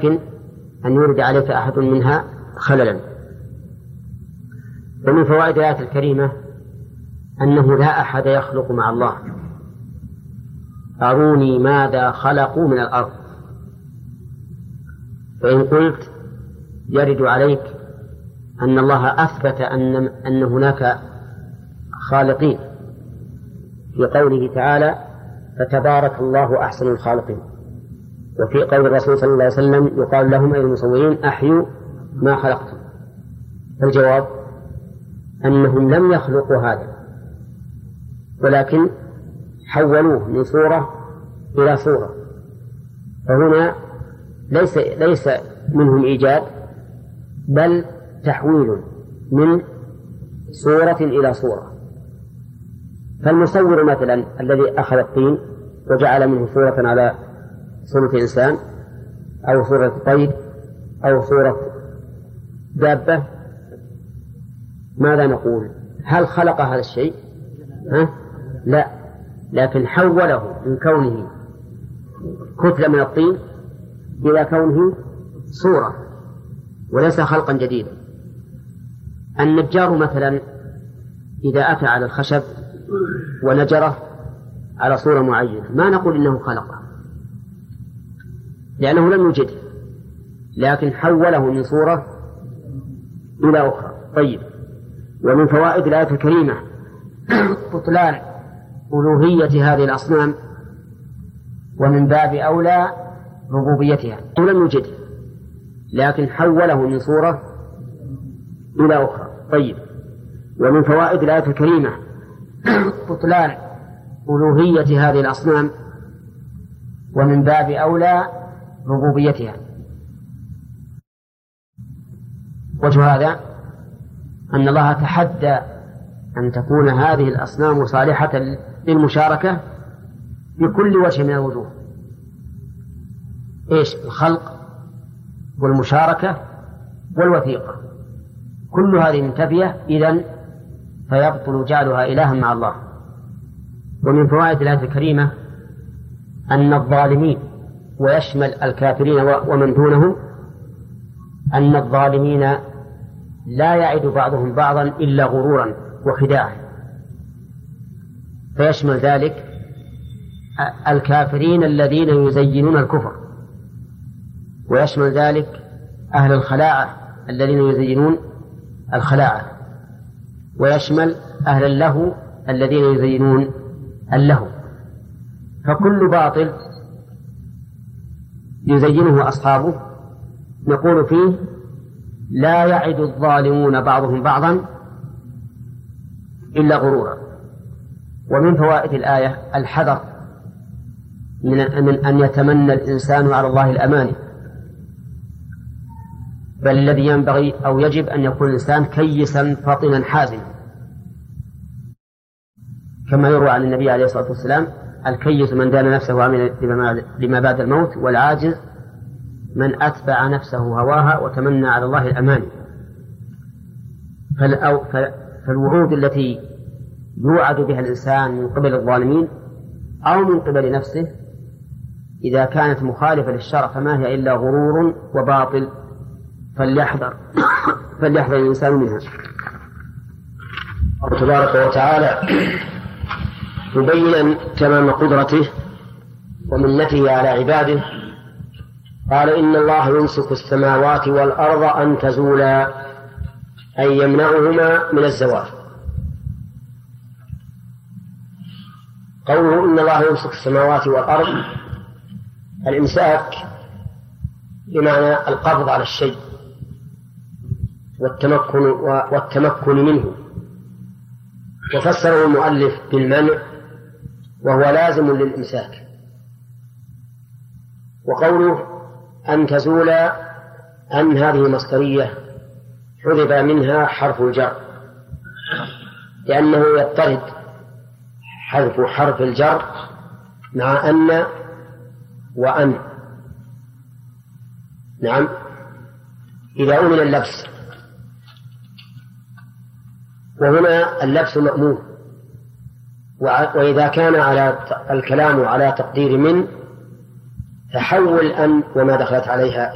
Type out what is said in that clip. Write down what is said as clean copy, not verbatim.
يمكن أن يورد عليك أحد منها خللا. ومن فوائد الآية الكريمة أنه لا أحد يخلق مع الله. أروني ماذا خلقوا من الأرض. فإن قلت يرد عليك أن الله أثبت أن هناك خالقين في قوله تعالى فتبارك الله أحسن الخالقين، وفي قول الرسول صلى الله عليه وسلم يقال لهم أي المصورين أحيوا ما خلقتم. فالجواب أنهم لم يخلقوا هذا، ولكن حولوه من صورة إلى صورة. فهنا ليس منهم إيجاد، بل تحويل من صورة إلى صورة. فالمصور مثلا الذي أخذ الطين وجعل منه صورة على صورة إنسان أو صورة طير أو صورة دابة، ماذا نقول؟ هل خلق هذا الشيء؟ لا، لكن حوله من كونه كتلة من الطين إلى كونه صورة وليس خلقا جديدا. النجار مثلا إذا أتى على الخشب ونجره على صورة معينة ما نقول إنه خلقه، لأنه لم يوجده، لكن حوله من صورة إلى أخرى. طيب، ومن فوائد الآية الكريمة بطلان ألوهية هذه الأصنام، ومن باب أولى ربوبيتها، ولم يوجده لكن حوله من صورة إلى أخرى. طيب، ومن فوائد الآية الكريمة بطلان ألوهية هذه الأصنام، ومن باب أولى ربوبيتها. وجه هذا أن الله تحدى أن تكون هذه الأصنام صالحة للمشاركة بكل وجه من الوجوه. إيش؟ الخلق والمشاركة والوثيقة، كل هذه منتفية، إذن فيبطل جعلها إلها مع الله. ومن فوائد الآية الكريمة أن الظالمين، ويشمل الكافرين ومن دونهم، أن الظالمين لا يعد بعضهم بعضا إلا غرورا وخداعا، فيشمل ذلك الكافرين الذين يزينون الكفر، ويشمل ذلك أهل الخلاعة الذين يزينون الخلاعة، ويشمل أهل اللهو الذين يزينون اللهو. فكل باطل يزينه أصحابه نقول فيه لا يعد الظالمون بعضهم بعضا إلا غرورا. ومن فوائد الآية الحذر من أن يتمنى الإنسان على الله الأماني، بل الذي ينبغي أو يجب أن يكون الإنسان كيسا فطنا حازما، كما يروى عن النبي عليه الصلاة والسلام الكيس من دان نفسه وعمل لما بعد الموت، والعاجز من أتبع نفسه هواها وتمنى على الله الأماني. فالوعود التي يوعد بها الإنسان من قبل الظالمين أو من قبل نفسه إذا كانت مخالفة للشرع فما هي إلا غرور وباطل، فليحذر الإنسان منها. الله تبارك وتعالى مبينا تمام قدرته ومنته على عباده قال إن الله يمسك السماوات والأرض أن تزولا، أي يمنعهما من الزوال. قوله إن الله يمسك السماوات والأرض، الإمساك بمعنى القبض على الشيء والتمكن منه، وفسره المؤلف بالمنع وهو لازم للإمساك. وقوله أن تزول، أن هذه مصدرية حذف منها حرف الجر، لأنه يضطرد حذف حرف الجر مع أن وأن. نعم، إذا أمن اللبس، وهنا اللبس مأمون، وإذا كان على الكلام على تقدير من، تحول أن وما دخلت عليها